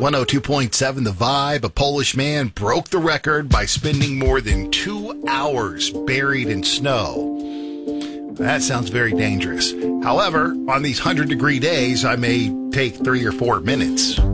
102.7 The Vibe. A Polish man broke the record by spending more than 2 hours buried in snow. That sounds very dangerous. However, on these 100-degree days, I may take 3 or 4 minutes.